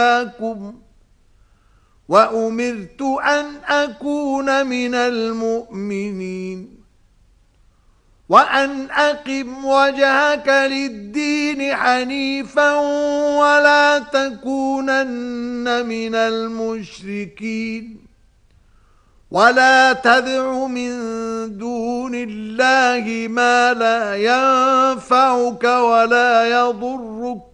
وأمرت أن أكون من المؤمنين وأن أقم وجهك للدين حنيفا ولا تكونن من المشركين ولا تدع من دون الله ما لا ينفعك ولا يضرك